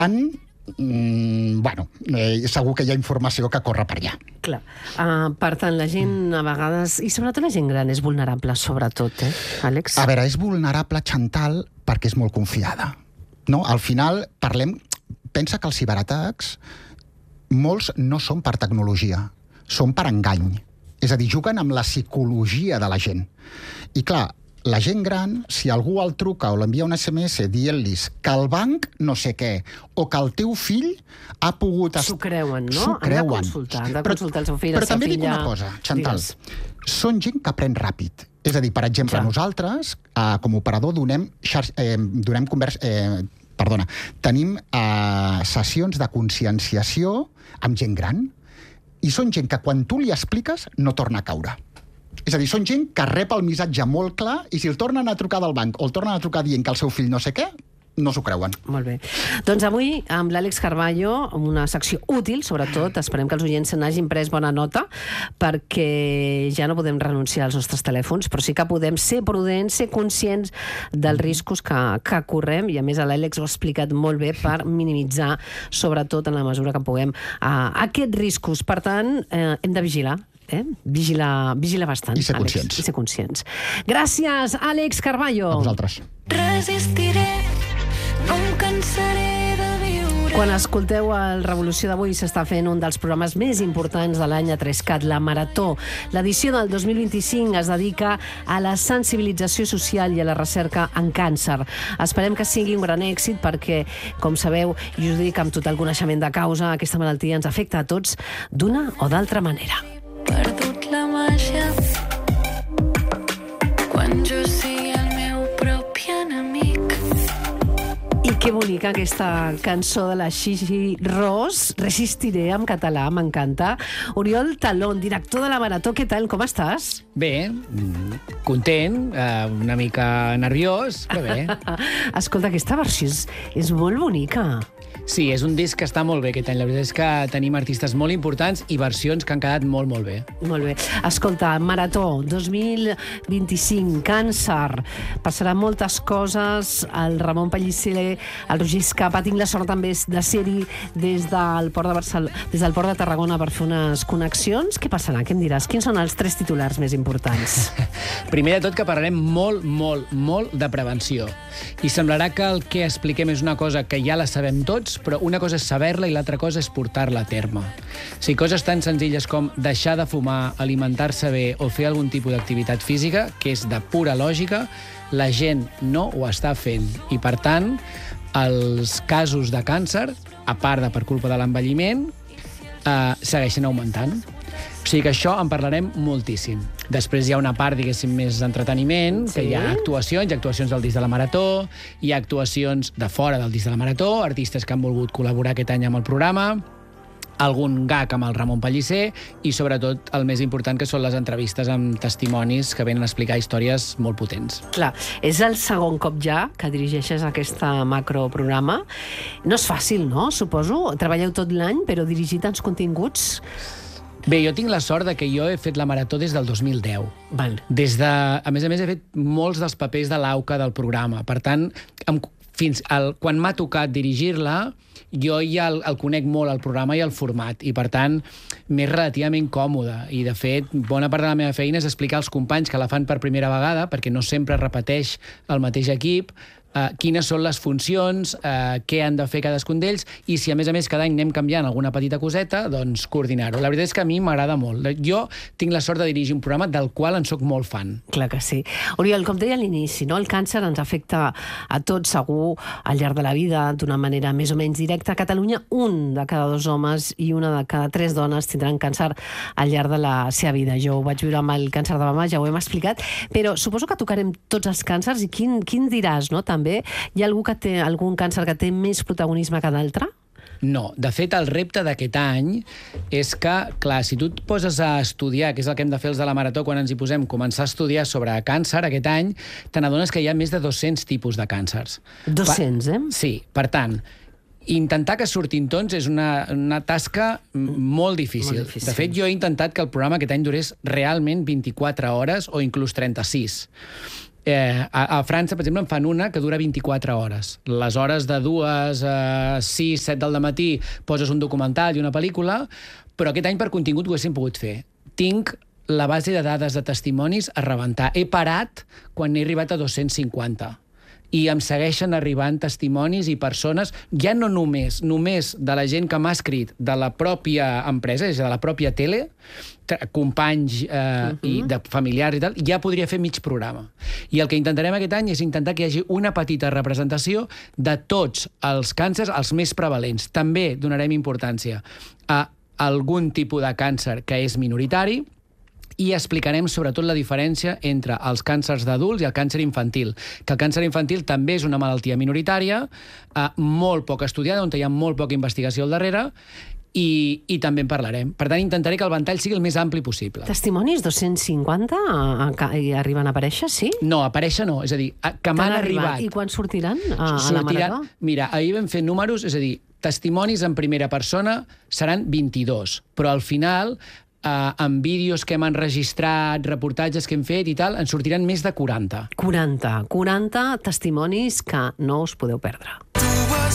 segur que hi ha informació que corre per allà. Clar. Per tant, la gent a vegades, i sobretot la gent gran, és vulnerable, sobretot, Àlex? A veure, és vulnerable, Chantal, perquè és molt confiada. No? Al final, pensa que els ciberatacs, molts no són per tecnologia, són per engany. És a dir, juguen amb la psicologia de la gent. I clar, la gent gran, si algú el truca o l'envia un SMS dient-li que el banc no sé què, o que el teu fill ha pogut... S'ho creuen, no? S'ho creuen. Han de consultar el seu fill, Però també dic una cosa, Chantal. Són gent que aprèn ràpid. És a dir, per exemple, nosaltres, com a operador, tenim sessions de conscienciació amb gent gran, i són gent que quan tu li expliques no torna a caure. És a dir, són gent que rep el missatge molt clar i si el tornen a trucar del banc o el tornen a trucar dient que el seu fill no sé què, no s'ho creuen. Molt bé. Doncs avui, amb l'Àlex Carballo, una secció útil, sobretot, esperem que els oients se n'hagin pres bona nota, perquè ja no podem renunciar als nostres telèfons, però sí que podem ser prudents, ser conscients dels riscos que correm, i a més l'Àlex ho ha explicat molt bé per minimitzar, sobretot en la mesura que puguem, aquests riscos. Per tant, hem de vigilar. Vigilar bastant, I ser Àlex. conscients. I ser conscients. Gràcies, Àlex Carballo. A vosaltres. Resistiré, no em cansaré de viure. Quan escolteu el Revolució d'avui s'està fent un dels programes més importants de l'any a 3CAT, la Marató. L'edició del 2025 es dedica a la sensibilització social i a la recerca en càncer. Esperem que sigui un gran èxit perquè, com sabeu, i us dic amb total coneixement de causa, aquesta malaltia ens afecta a tots d'una o d'altra manera. Perdut la màgia quan jo sigui el meu propi enemic. I que bonica aquesta cançó de la Xixi Ros, Resistiré en català, m'encanta. Oriol Talón, director de la Marató, què tal, com estàs? Bé, content, una mica nerviós, però bé. Escolta, aquesta versió és molt bonica. Sí, és un disc que està molt bé aquest any. La veritat és que tenim artistes molt importants i versions que han quedat molt, molt bé. Molt bé. Escolta, Marató 2025, càncer, passaran moltes coses. El Ramon Pellicer, el Roger Escapa, tinc la sort també de ser-hi des del Port de Tarragona per fer unes connexions. Què passarà? Què em diràs? Quins són els 3 titulars més importants? Primer de tot que parlarem molt de prevenció. I semblarà que el que expliquem és una cosa que ja la sabem tots, però una cosa és saber-la i l'altra cosa és portar-la a terme. O sigui, coses tan senzilles com deixar de fumar, alimentar-se bé o fer algun tipus d'activitat física, que és de pura lògica, la gent no ho està fent. I, per tant, els casos de càncer, a part de per culpa de l'envelliment, segueixen augmentant. O sigui que això en parlarem moltíssim. Després hi ha una part, diguéssim, més d'entreteniment, que hi ha actuacions del disc de la Marató, hi ha actuacions de fora del disc de la Marató, artistes que han volgut col·laborar aquest any amb el programa, algun gag amb el Ramon Pellicer i, sobretot, el més important, que són les entrevistes amb testimonis que venen a explicar històries molt potents. Clar, és el segon cop ja que dirigeixes aquest macroprograma. No és fàcil, no? Suposo. Treballeu tot l'any, però dirigir tants continguts... Bé, jo tinc la sort de que jo he fet la Marató des del 2010. Val. A més, he fet molts dels papers de l'AUCA del programa. Per tant, quan m'ha tocat dirigir-la, jo ja el conec molt, el programa i el format, i per tant m'és relativament còmode. I de fet, bona part de la meva feina és explicar als companys que la fan per primera vegada, perquè no sempre es repeteix el mateix equip, quines són les funcions, què han de fer cadascun d'ells, i si a més cada any anem canviant alguna petita coseta, doncs coordinar-ho. La veritat és que a mi m'agrada molt. Jo tinc la sort de dirigir un programa del qual en soc molt fan. Clar que sí. Oriol, com deia a l'inici, no? El càncer ens afecta a tots, segur, al llarg de la vida, d'una manera més o menys directa. A Catalunya, 1 de cada 2 homes i 1 de cada 3 dones tindran càncer al llarg de la seva vida. Jo ho vaig viure amb el càncer de mama, ja ho hem explicat, però suposo que tocarem tots els càncers, i quin diràs, no? També hi ha algú que té algun càncer que té més protagonisme que d'altre? No. De fet, el repte d'aquest any és que, clar, si tu et poses a estudiar, que és el que hem de fer els de la Marató quan ens hi posem, començar a estudiar sobre càncer aquest any, te n'adones que hi ha més de 200 tipus de càncers. 200, Sí. Per tant, intentar que surtin tots és una tasca molt difícil. De fet, jo he intentat que el programa aquest any durés realment 24 hores o inclús 36. A França, per exemple, en fan una que dura 24 hores. Les hores de 2 a 6, 7 del matí poses un documental i una pel·lícula, però aquest any per contingut ho haguéssim pogut fer. Tinc la base de dades de testimonis a rebentar. He parat quan he arribat a 250. I em segueixen arribant testimonis i persones, ja no només de la gent que m'ha escrit de la pròpia empresa, és a dir, de la pròpia tele, companys i de familiars i tal, ja podria fer mig programa. I el que intentarem aquest any és intentar que hi hagi una petita representació de tots els càncers, els més prevalents. També donarem importància a algun tipus de càncer que és minoritari, i explicarem sobretot la diferència entre els càncers d'adults i el càncer infantil, que el càncer infantil també és una malaltia minoritària, molt poc estudiada, on hi ha molt poca investigació al darrere, i també en parlarem. Per tant, intentaré que el ventall sigui el més ampli possible. Testimonis 250 arriben a aparèixer, sí? No, aparèixer no, és a dir, que m'han arribat. I quan sortiran a la marató? Mira, ahir vam fer números, és a dir, testimonis en primera persona seran 22, però al final amb vídeos que hem enregistrat, reportatges que hem fet i tal, en sortiran més de 40. 40 testimonis que no us podeu perdre.